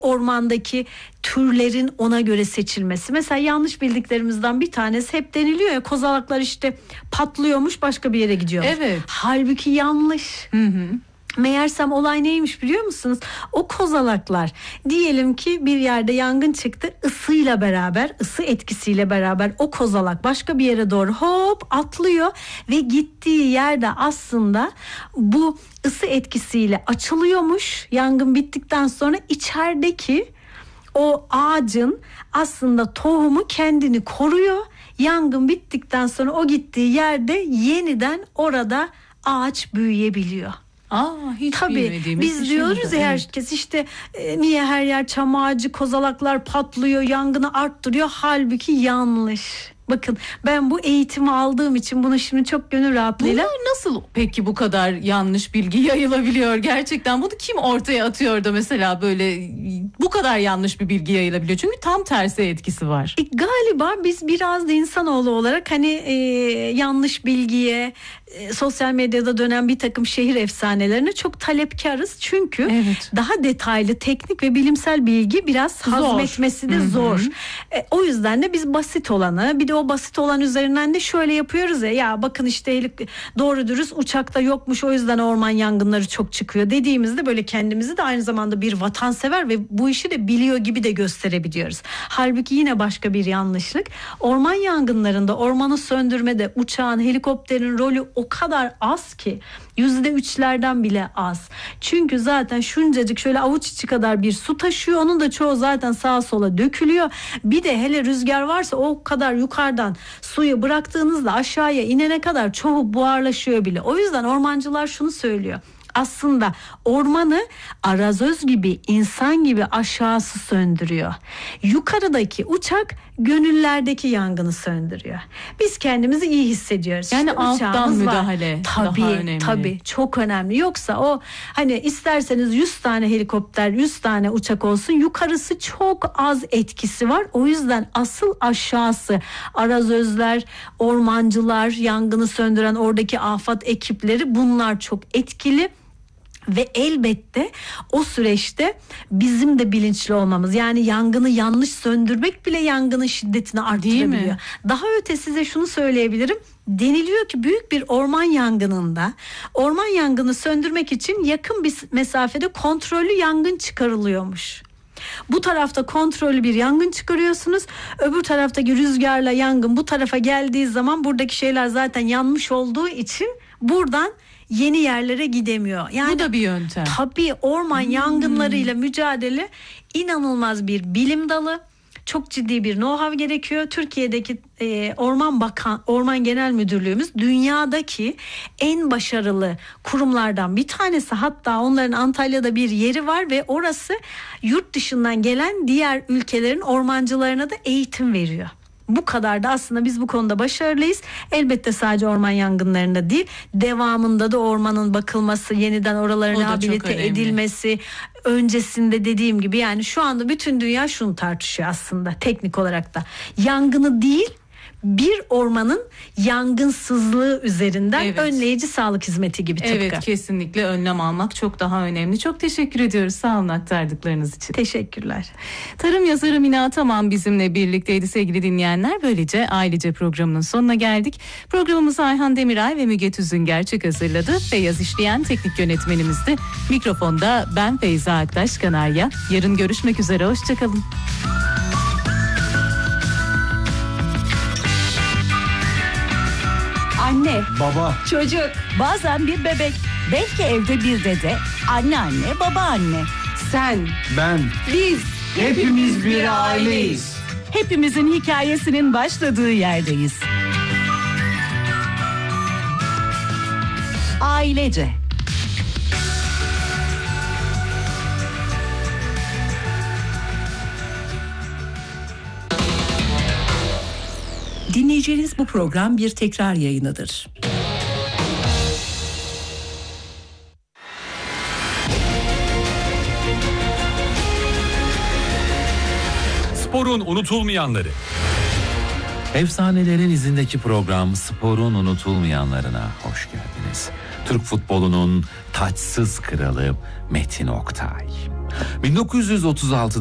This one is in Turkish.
ormandaki türlerin ona göre seçilmesi. Mesela yanlış bildiklerimizden bir tanesi, hep deniliyor ya, kozalaklar işte patlıyormuş, başka bir yere gidiyor. Evet. Halbuki yanlış. Meğersem olay neymiş biliyor musunuz? O kozalaklar, diyelim ki bir yerde yangın çıktı, ısıyla beraber, ısı etkisiyle beraber o kozalak başka bir yere doğru hop atlıyor ve gittiği yerde aslında bu ısı etkisiyle açılıyormuş. Yangın bittikten sonra içerideki o ağacın aslında tohumu kendini koruyor. Yangın bittikten sonra o gittiği yerde yeniden orada ağaç büyüyebiliyor. Hiç Tabii biz diyoruz ya, herkes işte niye her yer çam ağacı, kozalaklar patlıyor, yangını arttırıyor. Halbuki yanlış. Bakın, ben bu eğitimi aldığım için bunu şimdi çok gönül rahatlığıyla... Bunlar nasıl peki bu kadar yanlış bilgi yayılabiliyor gerçekten? Bunu kim ortaya atıyor da mesela böyle bu kadar yanlış bir bilgi yayılabiliyor? Çünkü tam tersi etkisi var. Galiba biz biraz da insanoğlu olarak hani yanlış bilgiye, sosyal medyada dönen bir takım şehir efsanelerine çok talepkarız. Çünkü daha detaylı teknik ve bilimsel bilgi biraz hazmetmesi de zor. O yüzden de biz basit olanı, bir de o basit olan üzerinden de şöyle yapıyoruz ya bakın işte doğru dürüst uçakta yokmuş, o yüzden orman yangınları çok çıkıyor dediğimizde böyle kendimizi de aynı zamanda bir vatansever ve bu işi de biliyor gibi de gösterebiliyoruz. Halbuki yine başka bir yanlışlık. Orman yangınlarında, ormanı söndürmede uçağın, helikopterin rolü o kadar az ki, %3'lerden bile az. Çünkü zaten şuncacık, şöyle avuç içi kadar bir su taşıyor. Onun da çoğu zaten sağa sola dökülüyor. Bir de hele rüzgar varsa o kadar yukarıdan suyu bıraktığınızda aşağıya inene kadar çoğu buharlaşıyor bile. O yüzden ormancılar şunu söylüyor: aslında ormanı arazöz gibi, insan gibi aşağısı söndürüyor. Yukarıdaki uçak gönüllerdeki yangını söndürüyor. Biz kendimizi iyi hissediyoruz. Yani İşte alttan müdahale daha önemli. Tabii çok önemli. Yoksa o hani isterseniz 100 tane helikopter, 100 tane uçak olsun, yukarısı çok az etkisi var. O yüzden asıl aşağısı, arazözler, ormancılar, yangını söndüren oradaki afet ekipleri, bunlar çok etkili. Ve elbette o süreçte bizim de bilinçli olmamız, yani yangını yanlış söndürmek bile yangının şiddetini arttırabiliyor. Daha öte size şunu söyleyebilirim. Deniliyor ki büyük bir orman yangınında orman yangını söndürmek için yakın bir mesafede kontrollü yangın çıkarılıyormuş. Bu tarafta kontrollü bir yangın çıkarıyorsunuz. Öbür taraftaki rüzgarla yangın bu tarafa geldiği zaman buradaki şeyler zaten yanmış olduğu için buradan yeni yerlere gidemiyor. Yani bu da bir yöntem. Tabii orman yangınlarıyla mücadele inanılmaz bir bilim dalı. Çok ciddi bir know-how gerekiyor. Türkiye'deki Orman Genel Müdürlüğümüz dünyadaki en başarılı kurumlardan bir tanesi. Hatta onların Antalya'da bir yeri var ve orası yurt dışından gelen diğer ülkelerin ormancılarına da eğitim veriyor. Bu kadar da aslında biz bu konuda başarılıyız. Elbette sadece orman yangınlarında değil, devamında da ormanın bakılması, yeniden oraların rehabilite edilmesi, öncesinde dediğim gibi, yani şu anda bütün dünya şunu tartışıyor aslında teknik olarak da. Yangını değil, bir ormanın yangınsızlığı üzerinden önleyici sağlık hizmeti gibi tıpkı. Evet, kesinlikle önlem almak çok daha önemli. Çok teşekkür ediyoruz, sağ olun aktardıklarınız için. Teşekkürler. Tarım yazarı Mine Ataman bizimle birlikteydi sevgili dinleyenler. Böylece Ailece programının sonuna geldik. Programımızı Ayhan Demiray ve Müge Tüzün Gerçek hazırladı. Feyyaz İşleyen teknik yönetmenimizdi. Mikrofonda ben Feyza Aktaş Kanarya. Yarın görüşmek üzere, hoşçakalın. Anne, baba, çocuk, bazen bir bebek, belki evde bir dede, anneanne, babaanne. Sen, ben, biz, hepimiz bir aileyiz. Hepimizin hikayesinin başladığı yerdeyiz. Ailece. Dinleyeceğiniz bu program bir tekrar yayınıdır. Sporun unutulmayanları. Efsanelerin izindeki program Sporun unutulmayanlarına hoş geldiniz. Türk futbolunun taçsız kralı Metin Oktay. 1936